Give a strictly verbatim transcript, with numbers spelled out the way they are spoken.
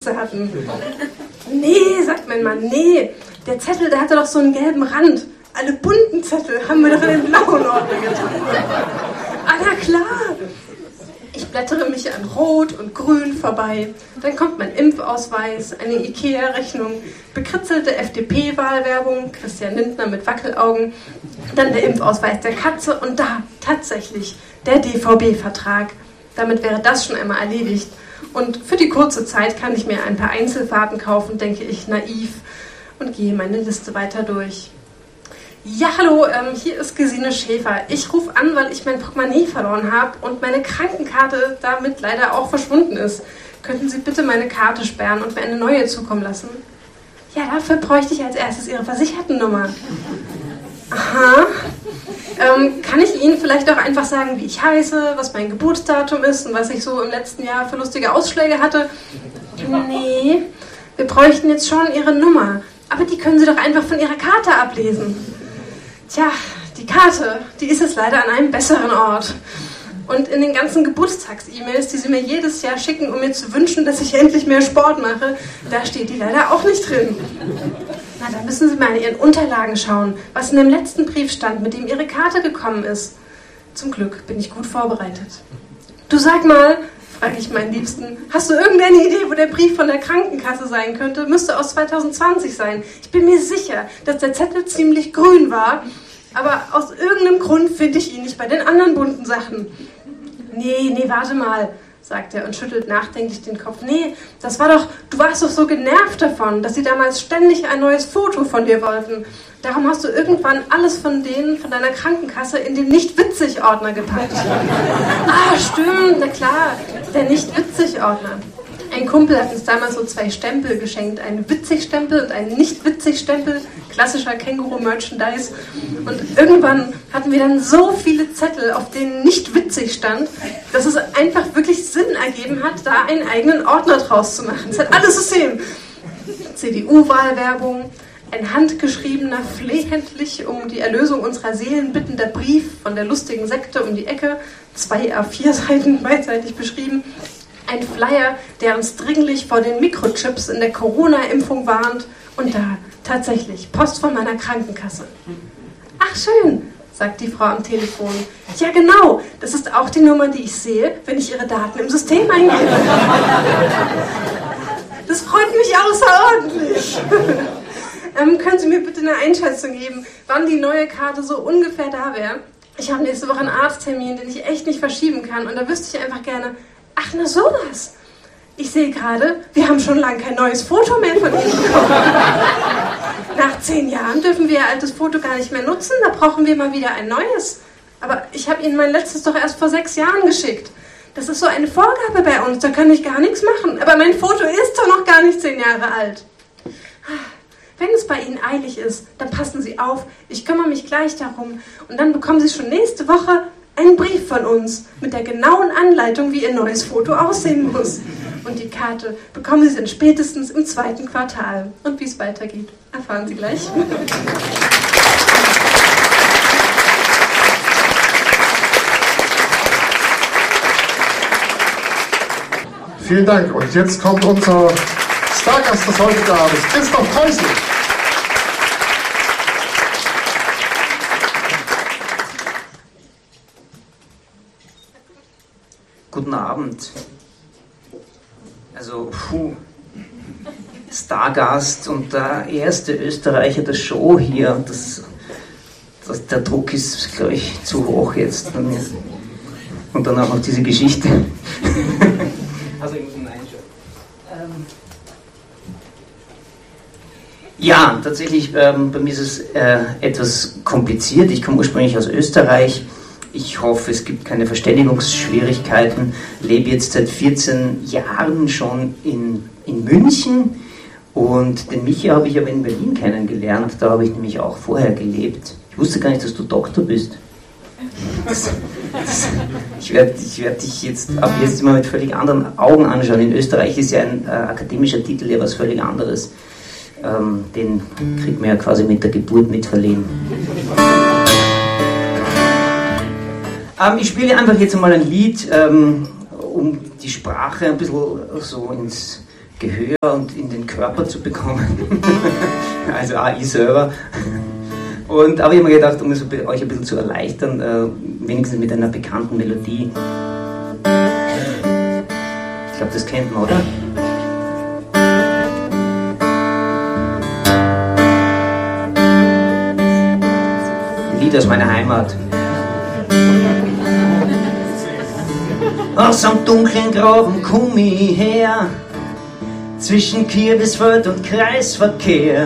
Ärzte hatten. Nee, sagt mein Mann, nee, der Zettel, der hatte doch so einen gelben Rand. Alle bunten Zettel haben wir doch in den blauen Ordner getan. Ah, na klar. Ich blättere mich an Rot und Grün vorbei. Dann kommt mein Impfausweis, eine Ikea-Rechnung, bekritzelte F D P-Wahlwerbung, Christian Lindner mit Wackelaugen, dann der Impfausweis der Katze und da tatsächlich der D V B-Vertrag. Damit wäre das schon einmal erledigt. Und für die kurze Zeit kann ich mir ein paar Einzelfahrten kaufen, denke ich naiv, und gehe meine Liste weiter durch. Ja, hallo, ähm, hier ist Gesine Schäfer. Ich rufe an, weil ich mein Portemonnaie verloren habe und meine Krankenkarte damit leider auch verschwunden ist. Könnten Sie bitte meine Karte sperren und mir eine neue zukommen lassen? Ja, dafür bräuchte ich als erstes Ihre Versichertennummer. Aha. Ähm, kann ich Ihnen vielleicht auch einfach sagen, wie ich heiße, was mein Geburtsdatum ist und was ich so im letzten Jahr für lustige Ausschläge hatte? Nee, wir bräuchten jetzt schon Ihre Nummer. Aber die können Sie doch einfach von Ihrer Karte ablesen. Tja, die Karte, die ist jetzt leider an einem besseren Ort. Und in den ganzen Geburtstags-E-Mails, die Sie mir jedes Jahr schicken, um mir zu wünschen, dass ich endlich mehr Sport mache, da steht die leider auch nicht drin. Na, da müssen Sie mal in Ihren Unterlagen schauen, was in dem letzten Brief stand, mit dem Ihre Karte gekommen ist. Zum Glück bin ich gut vorbereitet. Du, sag mal, frage ich meinen Liebsten, hast du irgendeine Idee, wo der Brief von der Krankenkasse sein könnte? Müsste aus zwanzig zwanzig sein. Ich bin mir sicher, dass der Zettel ziemlich grün war, aber aus irgendeinem Grund finde ich ihn nicht bei den anderen bunten Sachen. Nee, nee, warte mal, sagt er und schüttelt nachdenklich den Kopf. Nee, das war doch, du warst doch so genervt davon, dass sie damals ständig ein neues Foto von dir wollten. Darum hast du irgendwann alles von denen, von deiner Krankenkasse, in den Nicht-Witzig-Ordner gepackt. Ah, stimmt, na klar, der Nicht-Witzig-Ordner. Ein Kumpel hat uns damals so zwei Stempel geschenkt, einen Witzig-Stempel und einen Nicht-Witzig-Stempel, klassischer Känguru-Merchandise. Und irgendwann hatten wir dann so viele Zettel, auf denen nicht witzig stand, dass es einfach wirklich Sinn ergeben hat, da einen eigenen Ordner draus zu machen. Es hat alles System. C D U-Wahlwerbung, ein handgeschriebener, flehentlich um die Erlösung unserer Seelen bittender Brief von der lustigen Sekte um die Ecke, zwei A vier Seiten beidseitig beschrieben, ein Flyer, der uns dringlich vor den Mikrochips in der Corona-Impfung warnt und da tatsächlich Post von meiner Krankenkasse. Ach schön, sagt die Frau am Telefon. Ja genau, das ist auch die Nummer, die ich sehe, wenn ich Ihre Daten im System eingebe. Das freut mich außerordentlich. ähm, können Sie mir bitte eine Einschätzung geben, wann die neue Karte so ungefähr da wäre? Ich habe nächste Woche einen Arzttermin, den ich echt nicht verschieben kann und da wüsste ich einfach gerne, ach na sowas. Ich sehe gerade, wir haben schon lange kein neues Foto mehr von Ihnen bekommen. Nach zehn Jahren dürfen wir Ihr altes Foto gar nicht mehr nutzen, da brauchen wir mal wieder ein neues. Aber ich habe Ihnen mein letztes doch erst vor sechs Jahren geschickt. Das ist so eine Vorgabe bei uns, da kann ich gar nichts machen. Aber mein Foto ist doch noch gar nicht zehn Jahre alt. Wenn es bei Ihnen eilig ist, dann passen Sie auf, ich kümmere mich gleich darum. Und dann bekommen Sie schon nächste Woche einen Brief von uns mit der genauen Anleitung, wie Ihr neues Foto aussehen muss. Und die Karte bekommen Sie dann spätestens im zweiten Quartal. Und wie es weitergeht, erfahren Sie gleich. Vielen Dank. Und jetzt kommt unser Stargast des heutigen Abends, Christoph Kreisel. Guten Abend. Also, puh, Stargast und der erste Österreicher der Show hier. Das, das, der Druck ist, glaube ich, zu hoch jetzt bei mir. Und dann auch noch diese Geschichte. Also, ich muss ihn einschauen. Ähm ja, tatsächlich, ähm, bei mir ist es äh, etwas kompliziert. Ich komme ursprünglich aus Österreich. Ich hoffe, es gibt keine Verständigungsschwierigkeiten. Lebe jetzt seit vierzehn Jahren schon in, in München und den Michi habe ich aber in Berlin kennengelernt. Da habe ich nämlich auch vorher gelebt. Ich wusste gar nicht, dass du Doktor bist. Das, das, ich werde ich werd dich jetzt ab jetzt immer mit völlig anderen Augen anschauen. In Österreich ist ja ein äh, akademischer Titel ja was völlig anderes. Ähm, den kriegt man ja quasi mit der Geburt mitverliehen. Ähm, ich spiele einfach jetzt einmal ein Lied, ähm, um die Sprache ein bisschen so ins, Gehör und in den Körper zu bekommen. Also auch ich selber. Und, aber ich habe mir gedacht, um es euch ein bisschen zu erleichtern, äh, wenigstens mit einer bekannten Melodie. Ich glaube, das kennt man, oder? Ein Lied aus meiner Heimat. Aus am dunklen Graben komm ich her, zwischen Kirbesfeld und Kreisverkehr.